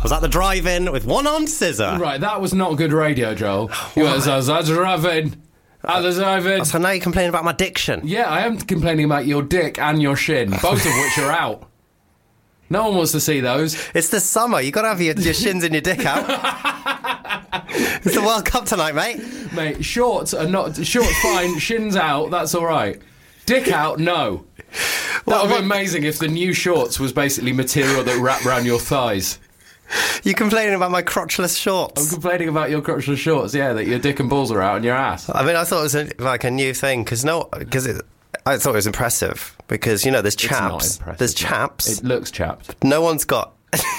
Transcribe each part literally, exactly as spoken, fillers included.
was at the drive-in with one-armed scissor. Right, that was not good radio, Joel. You was, I was at the drive-in. At the drive-in. So now you're complaining about my diction. Yeah, I am complaining about your dick and your shin, both of which are out. No one wants to see those. It's the summer. You got to have your, your shins and your dick out. It's the World Cup tonight, mate. Mate, shorts are not... Shorts fine, shins out, that's all right. Dick out, no. That would be amazing if the new shorts was basically material that wrapped around your thighs. You complaining about my crotchless shorts? I'm complaining about your crotchless shorts, yeah, that your dick and balls are out on your ass. I mean, I thought it was a, like a new thing, because no, because I thought it was impressive, because, you know, there's chaps. There's chaps. It looks chapped. No one's got...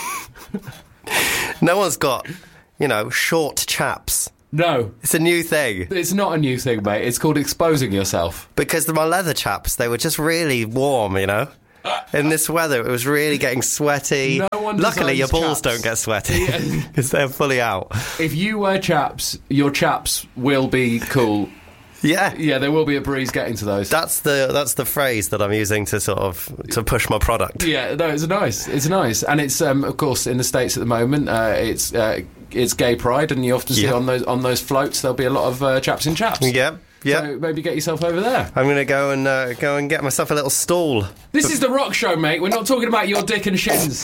no one's got, you know, short chaps. No. It's a new thing. It's not a new thing, mate. It's called exposing yourself. Because my leather chaps, they were just really warm, you know? In this weather, it was really getting sweaty. No one Luckily, your balls chaps. don't get sweaty because they're fully out. If you wear chaps, your chaps will be cool. Yeah, Yeah, there will be a breeze getting to those. that's the that's the phrase that I'm using to sort of to push my product. Yeah, no, it's nice. It's nice, and it's um, of course in the States at the moment. Uh, it's uh, it's Gay Pride, and you often see Yeah. on those on those floats there'll be a lot of uh, chaps in chaps. Yeah, yeah. So maybe get yourself over there. I'm gonna go and uh, go and get myself a little stall. This is the rock show, mate. We're not talking about your dick and shins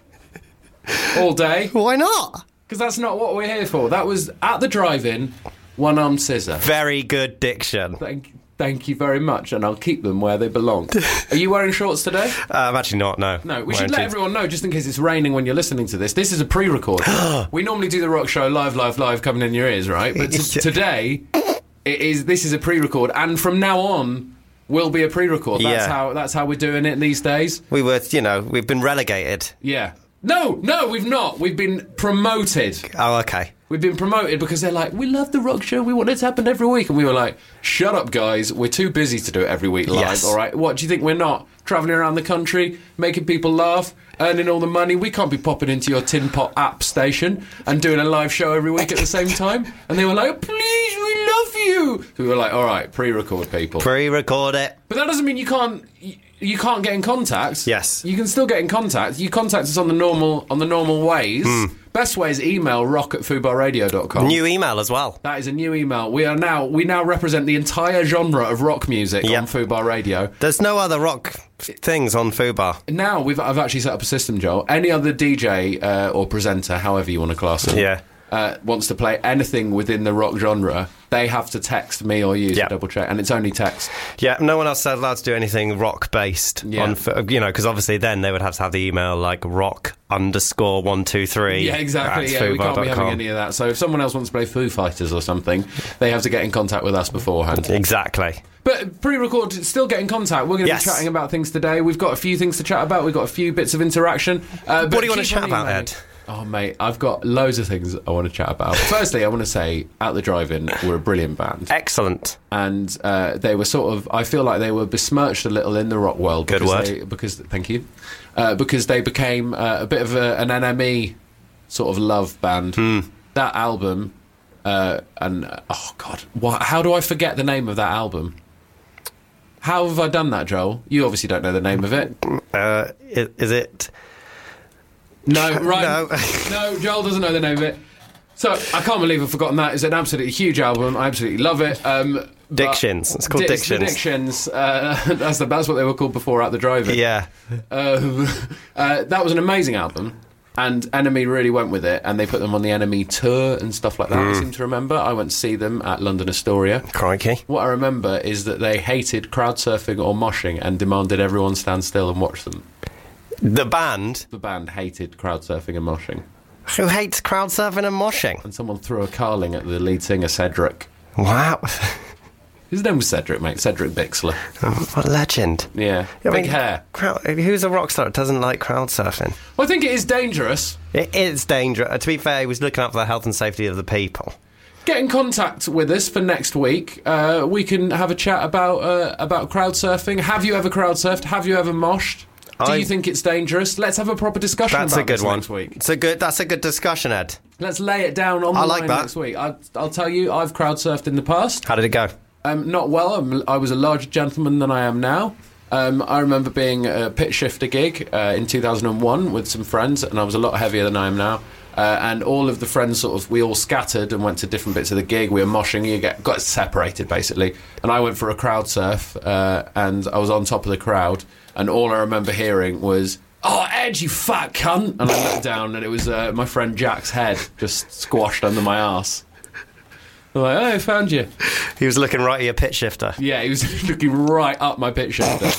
all day, Why not? because that's not what we're here for. That was at the drive-in, one-armed scissor. Very good diction. Thank, thank you very much, and I'll keep them where they belong. Are you wearing shorts today? Uh, I'm actually not. No. No, we Wearing should let jeans. everyone know, just in case it's raining when you're listening to this. This is a pre-record. We normally do the rock show live, live, live, coming in your ears, right? But t- today, it is. This is a pre-record, and from now on, will be a pre-record. That's Yeah. how. That's how we're doing it these days. We were, you know, we've been relegated. Yeah. No, no, we've not. We've been promoted. Oh, okay. We've been promoted because they're like, we love the rock show, we want it to happen every week. And we were like, shut up, guys, we're too busy to do it every week live, Yes. all right? What, do you think we're not? Travelling around the country, making people laugh, earning all the money. We can't be popping into your Tin Pot app station and doing a live show every week at the same time. And they were like, please, we love you. So we were like, all right, pre-record, people. Pre-record it. But that doesn't mean you can't... You can't get in contact. Yes. You can still get in contact. You contact us on the normal on the normal ways. Best way is email rock at fubar radio dot com. New email as well. That is a new email. We are now we now represent the entire genre of rock music Yep. on Fubar Radio. There's no other rock things on Fubar. Now we've I've actually set up a system, Joel. Any other D J uh, or presenter, however you want to class it, Yeah. uh, wants to play anything within the rock genre, they have to text me or you Yeah. to double check, and it's only text. Yeah, no one else is allowed to do anything rock based. Yeah. On, Fu- you know, because obviously then they would have to have the email like rock underscore one two three. Yeah, exactly. Yeah, we can't be having any of that. So if someone else wants to play Foo Fighters or something, they have to get in contact with us beforehand. Exactly. But pre-record, still get in contact. We're going to Yes. be chatting about things today. We've got a few things to chat about. We've got a few bits of interaction. Uh, but What do you want to keep chat on about, emailing. Ed? Oh, mate, I've got loads of things I want to chat about. Firstly, I want to say, At the Drive-In, we're a brilliant band. Excellent. And uh, they were sort of, I feel like they were besmirched a little in the rock world. Good because word. They, because, thank you. Uh, because they became uh, a bit of a, an N M E sort of love band. Hmm. That album, uh, and, uh, oh, God, what, how do I forget the name of that album? How have I done that, Joel? You obviously don't know the name of it. Uh, is, is it? No, right. No. No, Joel doesn't know the name of it. So, I can't believe I've forgotten that. It's an absolutely huge album. I absolutely love it. Um, but- Dictions. It's called Di- Dictions. The Dictions. Uh, that's, the, that's what they were called before At the Drive-In. Yeah. Um, uh, that was an amazing album. And Enemy really went with it. And they put them on the Enemy tour and stuff like that, Hmm. I seem to remember. I went to see them at London Astoria. Crikey. What I remember is that they hated crowd surfing or moshing and demanded everyone stand still and watch them. The band The band hated crowd surfing and moshing. who hates crowd surfing and moshing. And someone threw a carling at the lead singer, Cedric. Wow. His name was Cedric, mate. Cedric Bixler. What a legend. Yeah. I Big mean, hair. Crowd, who's a rock star that doesn't like crowd surfing? Well, I think it is dangerous. It is dangerous. Uh, to be fair, he was looking out for the health and safety of the people. Get in contact with us for next week. Uh, we can have a chat about uh, about crowd surfing. Have you ever crowd surfed? Have you ever moshed? Do I- you think it's dangerous? Let's have a proper discussion That's about a good this one. next week. It's a good. That's a good discussion, Ed. Let's lay it down on the I like line that. next week. I, I'll tell you, I've crowd surfed in the past. How did it go? Um, not well. I'm, I was a larger gentleman than I am now. Um, I remember being at a Pitch Shifter gig uh, in two thousand one with some friends, and I was a lot heavier than I am now. Uh, and all of the friends sort of, we all scattered and went to different bits of the gig. We were moshing, you get got separated basically. And I went for a crowd surf, uh, and I was on top of the crowd, and all I remember hearing was, "Oh, Ed, you fat cunt!" And I looked down, and it was uh, my friend Jack's head just squashed under my arse. I'm like, "Oh, I found you." He was looking right at your pitch shifter. Yeah, he was looking right up my pitch shifter.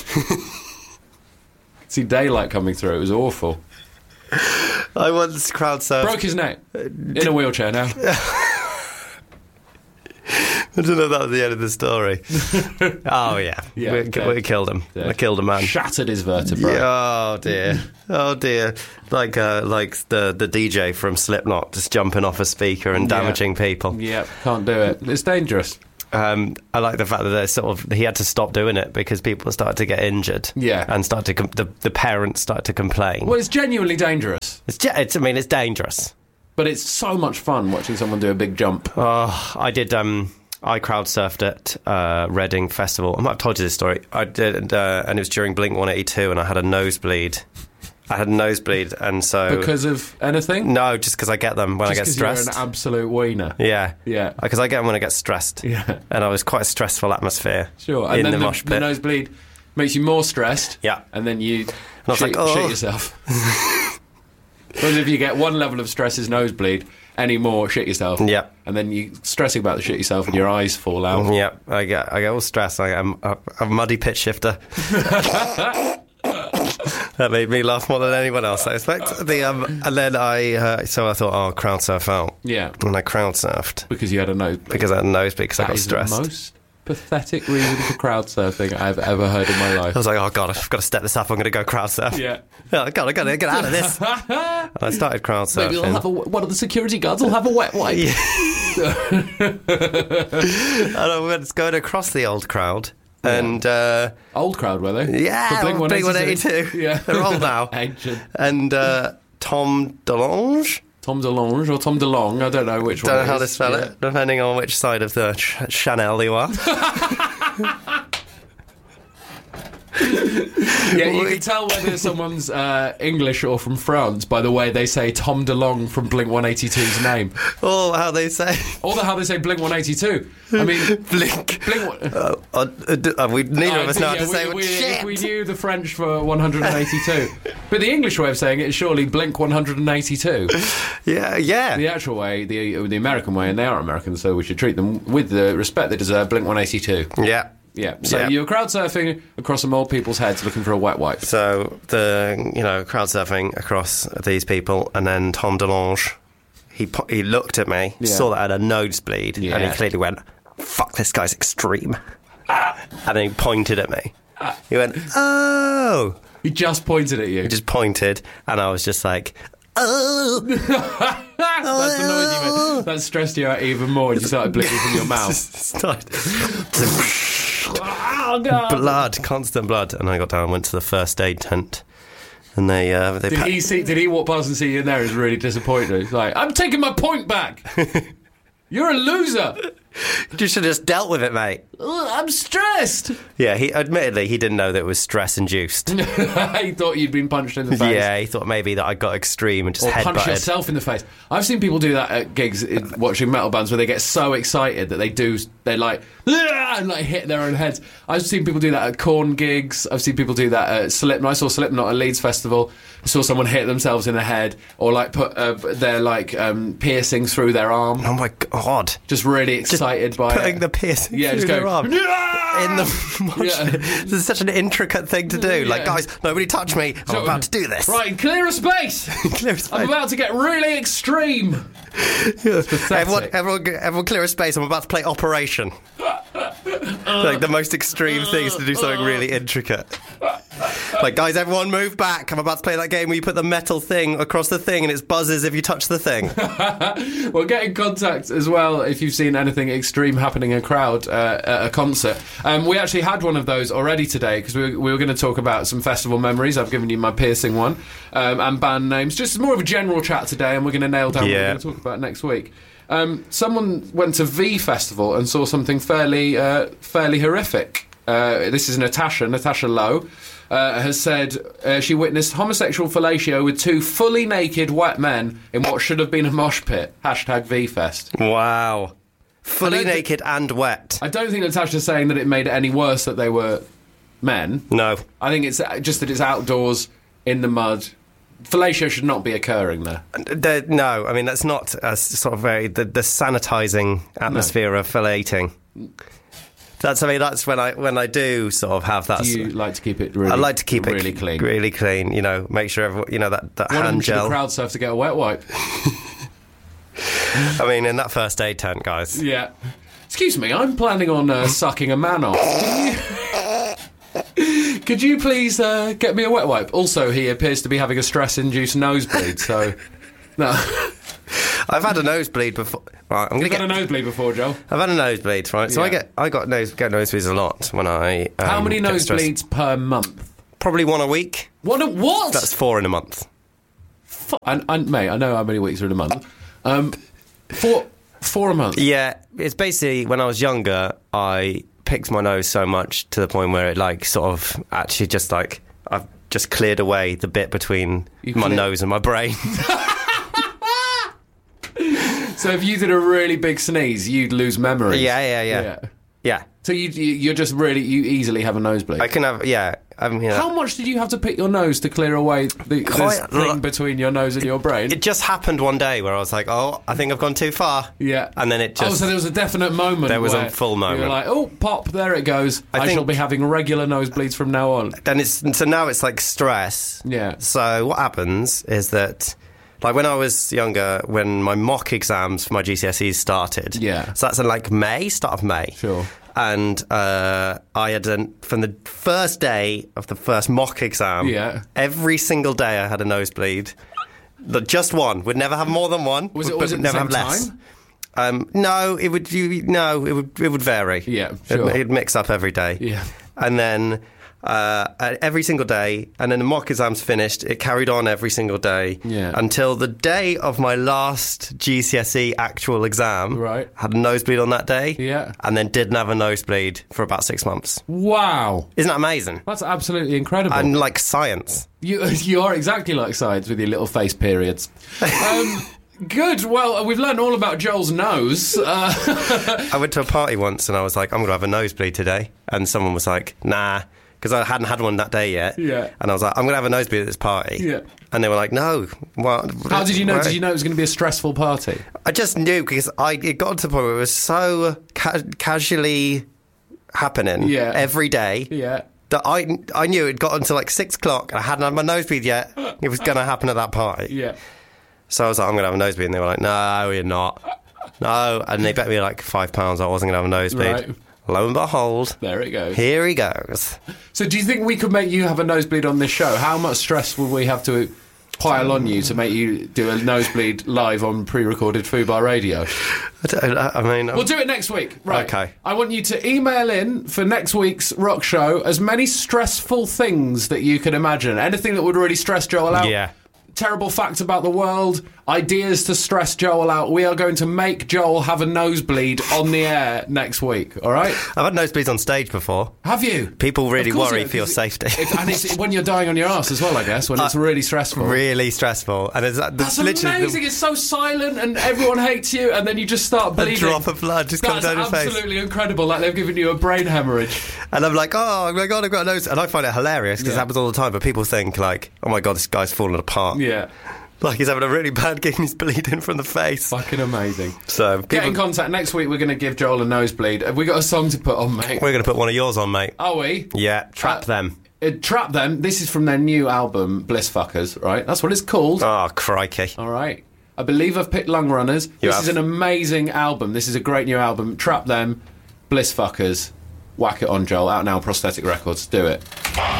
See daylight coming through. It was awful. I once crowd surfed. Broke his neck. In a wheelchair now. I don't know if that was the end of the story. Oh, yeah. yeah we, dead. we killed him. Dead. I killed a man. Shattered his vertebrae. Yeah, oh, dear. Oh, dear. Like uh, like the, the D J from Slipknot just jumping off a speaker and damaging yeah. people. Yep, can't do it. It's dangerous. Um, I like the fact that there's sort of he had to stop doing it because people started to get injured. Yeah. And started to com- the, the parents started to complain. Well, it's genuinely dangerous. It's, ge- it's I mean, it's dangerous. But it's so much fun watching someone do a big jump. Oh, I did... Um, I crowd surfed at uh, Reading Festival. I might have told you this story. I did, uh, and it was during Blink one eighty-two, and I had a nosebleed. I had a nosebleed, and so because of anything? No, just because I get them when just I get stressed. You're an absolute wiener. Yeah, yeah. Because I get them when I get stressed. Yeah, and I was quite a stressful atmosphere. Sure, and in then the, the mosh pit. The nosebleed makes you more stressed. Yeah, and then you and I was shit, like, oh. shit yourself. Whereas if you get one level of stress is nosebleed, any more shit yourself. Yeah. And then you stressing about the shit yourself and your eyes fall out. Yeah, I get I get all stressed. I am a, a muddy pitch shifter. That made me laugh more than anyone else, I expect. The um, and then I uh, so I thought, oh, crowd surf out. Yeah. And I crowd surfed because you had a nosebleed. Because I had a nosebleed because I got is stressed. The most pathetic reason for crowd surfing I've ever heard in my life. I was like, oh god, I've got to step this up. I'm going to go crowd surf. Yeah. Oh, I got to get out of this. And I started crowd surfing. Maybe I'll have a, one of the security guards will have a wet wipe. Yeah. And I went going across the old crowd. Yeah. And uh, old crowd, were they? Yeah, Blink one eighty-two. Yeah, they're old now. Ancient. And uh, Tom DeLonge. Tom DeLonge or Tom DeLong, I don't know which don't one. Don't know how to spell yeah. it, depending on which side of the ch- Chanel you are. Yeah, you can tell whether someone's uh, English or from France by the way they say Tom DeLong from Blink one eighty-two's name. Or how they say... Or the, how they say Blink one eighty-two. I mean... Blink. Blink uh, uh, uh, we, neither uh, of us know yeah, how to we, say we, we, shit. If we knew the French for one eighty-two. But the English way of saying it is surely Blink one eighty-two. Yeah, yeah. The actual way, the the American way, and they are Americans, so we should treat them with the respect they deserve, Blink one eighty-two. Yeah. Yeah, so yeah. you're crowd surfing across some old people's heads looking for a wet wipe. So, the, you know, crowd surfing across these people, and then Tom DeLonge, he he looked at me, yeah. saw that I had a nosebleed, yeah. and he clearly went, fuck, this guy's extreme. Ah. And then he pointed at me. Ah. He went, oh. He just pointed at you? He just pointed, and I was just like... Oh. That's annoyed you, mate. That stressed you out even more and you started bleeding from your mouth. Oh, God. Blood, constant blood. And I got down and went to the first aid tent. And they... Uh, they did, he see, did he walk past and see you in there? He was really disappointed. He's like, I'm taking my point back. You're a loser. You should have just dealt with it, mate. I'm stressed. Yeah, he admittedly he didn't know that it was stress-induced. He thought you'd been punched in the face. Yeah, he thought maybe that I got extreme and just or headbutted. punch yourself in the face. I've seen people do that at gigs watching metal bands where they get so excited that they do, they like, and like hit their own heads. I've seen people do that at Korn gigs. I've seen people do that at Slipknot. I saw Slipknot at Leeds Festival. I saw someone hit themselves in the head or like put uh, their like um, piercing through their arm. Oh my God. Just really excited just by putting it. the piercing yeah, through just their go, arm. Yeah! In the yeah. This is such an intricate thing to do. Yeah. Like, guys, nobody touch me. I'm so, about to do this. Right, clear a space. Clear a space. I'm about to get really extreme. Yeah. Everyone, everyone, everyone clear a space. I'm about to play Operation. Like, the most extreme thing is to do something really intricate. Like, guys, everyone move back. I'm about to play that game where you put the metal thing across the thing and it buzzes if you touch the thing. Well, get in contact as well if you've seen anything extreme happening in a crowd uh, at a concert. Um, we actually had one of those already today because we, we were going to talk about some festival memories. I've given you my piercing one um, and band names. Just more of a general chat today, and we're going to nail down yeah. what we're going to talk about next week. Um, someone went to V Festival and saw something fairly, uh, fairly horrific. uh, this is Natasha, Natasha Lowe, uh, has said uh, she witnessed homosexual fellatio with two fully naked wet men in what should have been a mosh pit. Hashtag VFest. Wow. Fully naked and wet. I don't think Natasha's saying that it made it any worse that they were men. No. I think it's just that it's outdoors, in the mud. Fellatio should not be occurring there. The, no, I mean, that's not a sort of very... The, the sanitising atmosphere no. of filleting. That's, I mean, that's when I when I do sort of have that... Do you like to keep it really... I like to keep really it clean. Really clean, you know, make sure, everyone, you know, that, that One hand of them gel... should crowd surf to get a wet wipe. I mean, in that first aid tent, guys. Yeah. Excuse me, I'm planning on uh, sucking a man off. Could you please uh, get me a wet wipe? Also, he appears to be having a stress-induced nosebleed, so... No. I've had a nosebleed before. Right, I'm gonna You've get had a nosebleed before, Joel? I've had a nosebleed, right? So yeah. I get I got nose get nosebleeds a lot when I. Um, How many nosebleeds stressed. per month? Probably one a week. One a what? That's four in a month. F- and, and mate, I know how many weeks are in a month. Um, four, four a month. Yeah, it's basically when I was younger, I picked my nose so much to the point where it like sort of actually just like I've just cleared away the bit between You my clear- nose and my brain. So if you did a really big sneeze, you'd lose memory. Yeah, yeah, yeah, yeah. yeah. So you, you, you're just really, you easily have a nosebleed. I can have, yeah. I mean, How much did you have to pick your nose to clear away the this Quite- thing between your nose and your brain? It just happened one day where I was like, oh, I think I've gone too far. Yeah. And then it just... Oh, so there was a definite moment. There was a where full moment. You were like, oh, pop, there it goes. I, I I think- shall be having regular nosebleeds from now on. Then it's so now it's like stress. Yeah. So what happens is that, like when I was younger, when my mock exams for my G C S Es started. Yeah. So that's in like May, start of May. Sure. And uh, I had done from the first day of the first mock exam. Yeah. Every single day I had a nosebleed. The- Just one. Would never have more than one. Was it but always at the never same have less. time? Um, no, it would. You, no, it would. It would vary. Yeah, sure. It, it'd mix up every day. Yeah. And then uh, every single day, and then the mock exams finished. It carried on every single day. Yeah. Until the day of my last G C S E actual exam. Right. Had a nosebleed on that day. Yeah. And then didn't have a nosebleed for about six months. Wow. Isn't that amazing? That's absolutely incredible. And like science. You you are exactly like Sides with your little face periods. Um, good. Well, we've learned all about Joel's nose. Uh, I went to a party once and I was like, I'm going to have a nosebleed today. And someone was like, nah. Because I hadn't had one that day yet. Yeah. And I was like, I'm going to have a nosebleed at this party. Yeah. And they were like, no. What? how did you know? Why? Did you know it was going to be a stressful party? I just knew because I it got to the point where it was so ca- casually happening Yeah. every day. Yeah. That I, I knew it got until like six o'clock and I hadn't had my nosebleed yet. It was going to happen at that party. Yeah. So I was like, I'm going to have a nosebleed. And they were like, no, you're not. No. And they bet me like five pounds I wasn't going to have a nosebleed. Right. Lo and behold, There it goes. here he goes. So do you think we could make you have a nosebleed on this show? How much stress would we have to pile on you to make you do a nosebleed live on pre-recorded Fubar Radio? I, don't, I mean... We'll do it next week. Right. Okay. I want you to email in for next week's rock show as many stressful things that you can imagine. Anything that would really stress Joel out. Yeah. Terrible facts about the world, ideas to stress Joel out. We are going to make Joel have a nosebleed on the air next week, all right? I've had nosebleeds on stage before. Have you? People really Of course worry you- for your 'cause safety. If, and it's when you're dying on your ass as well, I guess, when it's Uh, really stressful. Really stressful. And it's, That's literally amazing. It's so silent and everyone hates you, and then you just start the, a bleeding. drop of blood just comes That's down your face. absolutely incredible. Like they've given you a brain hemorrhage. And I'm like, oh my God, I've got a nose. And I find it hilarious because Yeah. it happens all the time. But people think like, oh my God, this guy's falling apart. Yeah. Like he's having a really bad game. He's bleeding from the face. Fucking amazing. So Get in people, contact. Next week we're going to give Joel a nosebleed. Have we got a song to put on, mate? we're going to put one of yours on, mate. Are we? Yeah, trap Uh, them. Uh, Trap Them. This is from their new album, Bliss Fuckers, right? That's what it's called. Oh, crikey. All right. I believe I've picked Lung Runners. You this have. is an amazing album. This is a great new album. Trap Them, Bliss Fuckers. Whack it on, Joel. Out now, Prosthetic Records. Do it.